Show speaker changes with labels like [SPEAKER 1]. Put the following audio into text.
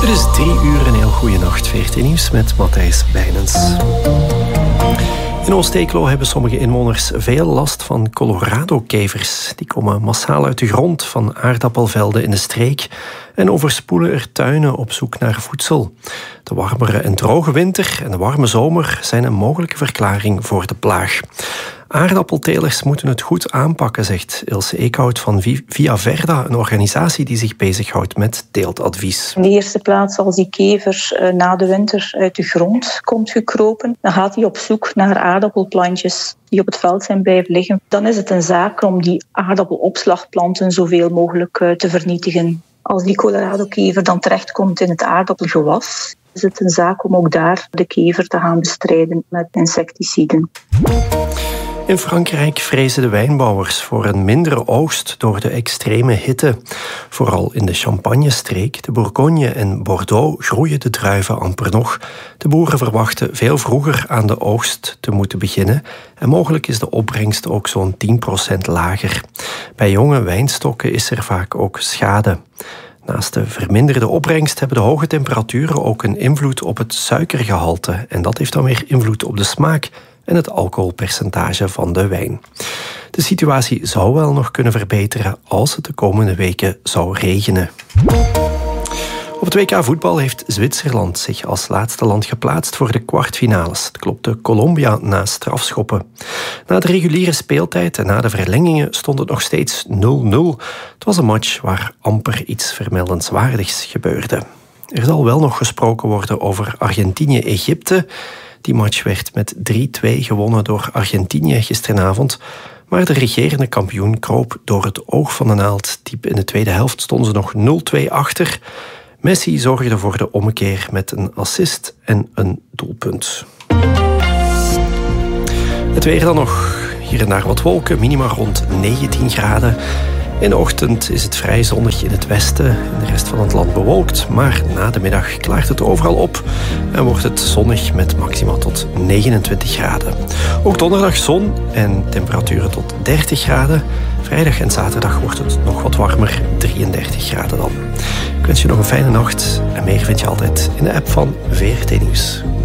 [SPEAKER 1] Het is 3 uur, een heel goede nacht. VRT Nieuws met Matthijs Bijnens. In Oost-Eeklo hebben sommige inwoners veel last van Colorado-kevers. Die komen massaal uit de grond van aardappelvelden in de streek en overspoelen er tuinen op zoek naar voedsel. De warmere en droge winter en de warme zomer zijn een mogelijke verklaring voor de plaag. Aardappeltelers moeten het goed aanpakken, zegt Ilse Eekhout van Via Verda, een organisatie die zich bezighoudt met teeltadvies.
[SPEAKER 2] In de eerste plaats, als die kever na de winter uit de grond komt gekropen, dan gaat hij op zoek naar aardappelplantjes die op het veld zijn blijven liggen. Dan is het een zaak om die aardappelopslagplanten zoveel mogelijk te vernietigen. Als die Colorado-kever dan terechtkomt in het aardappelgewas, is het een zaak om ook daar de kever te gaan bestrijden met insecticiden.
[SPEAKER 1] In Frankrijk vrezen de wijnbouwers voor een mindere oogst door de extreme hitte. Vooral in de Champagne-streek, de Bourgogne en Bordeaux groeien de druiven amper nog. De boeren verwachten veel vroeger aan de oogst te moeten beginnen en mogelijk is de opbrengst ook zo'n 10% lager. Bij jonge wijnstokken is er vaak ook schade. Naast de verminderde opbrengst hebben de hoge temperaturen ook een invloed op het suikergehalte en dat heeft dan weer invloed op de smaak en het alcoholpercentage van de wijn. De situatie zou wel nog kunnen verbeteren als het de komende weken zou regenen. Op het WK voetbal heeft Zwitserland zich als laatste land geplaatst voor de kwartfinales. Het klopte Colombia na strafschoppen. Na de reguliere speeltijd en na de verlengingen stond het nog steeds 0-0. Het was een match waar amper iets vermeldenswaardigs gebeurde. Er zal wel nog gesproken worden over Argentinië-Egypte. Die match werd met 3-2 gewonnen door Argentinië gisteravond. Maar de regerende kampioen kroop door het oog van de naald. Diep in de tweede helft stonden ze nog 0-2 achter. Messi zorgde voor de ommekeer met een assist en een doelpunt. Het weer dan nog. Hier en daar wat wolken, minima rond 19 graden. In de ochtend is het vrij zonnig in het westen. In de rest van het land bewolkt. Maar na de middag klaart het overal op. En wordt het zonnig met maxima tot 29 graden. Ook donderdag zon en temperaturen tot 30 graden. Vrijdag en zaterdag wordt het nog wat warmer. 33 graden dan. Ik wens je nog een fijne nacht. En meer vind je altijd in de app van VRT Nieuws.